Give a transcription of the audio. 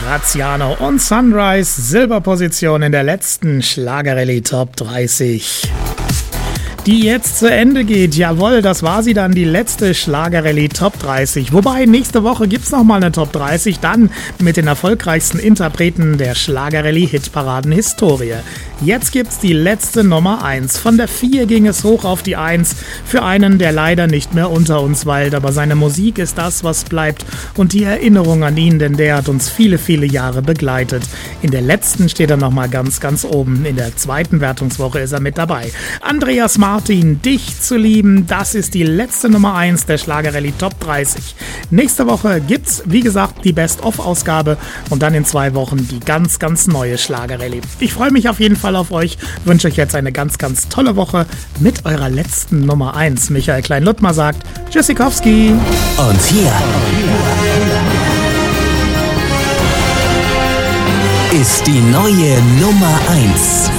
Graziano und Sunrise, Silberposition in der letzten Schlagerrallye Top 30. Die jetzt zu Ende geht. Jawohl, das war sie dann, die letzte Schlagerrallye Top 30. Wobei, nächste Woche gibt's nochmal eine Top 30, dann mit den erfolgreichsten Interpreten der Schlagerrallye-Hitparaden-Historie. Jetzt gibt's die letzte Nummer 1. Von der 4 ging es hoch auf die 1 für einen, der leider nicht mehr unter uns weilt. Aber seine Musik ist das, was bleibt. Und die Erinnerung an ihn, denn der hat uns viele, viele Jahre begleitet. In der letzten steht er nochmal ganz, ganz oben. In der zweiten Wertungswoche ist er mit dabei. Andreas Martin, dich zu lieben, das ist die letzte Nummer 1 der Schlagerrallye Top 30. Nächste Woche gibt's, wie gesagt, die Best-of-Ausgabe und dann in 2 Wochen die ganz, ganz neue Schlagerrallye. Ich freue mich auf jeden Fall auf euch, wünsche euch jetzt eine ganz, ganz tolle Woche mit eurer letzten Nummer 1. Michael Klein-Luttmer sagt Tschüssikowski. Und hier ist die neue Nummer 1.